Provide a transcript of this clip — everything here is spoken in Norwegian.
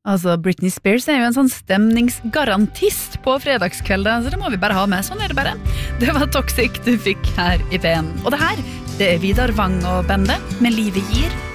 Altså, Britney Spears jo en sånn stemningsgarantist på fredagskvelder, så det må vi bare ha med, sånn det bare. Det var Toxic du fikk her i P1. Og det her, det Vidar Vang og bandet med Livet gir.